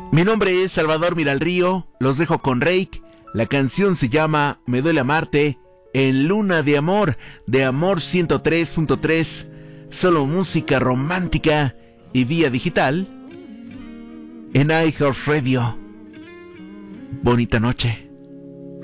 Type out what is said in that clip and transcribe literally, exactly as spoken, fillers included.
Mi nombre es Salvador Miralrío, los dejo con Reik. La canción se llama Me duele amarte en Luna de Amor, de Amor ciento tres punto tres. Solo música romántica y vía digital en iHeartRadio. Bonita noche.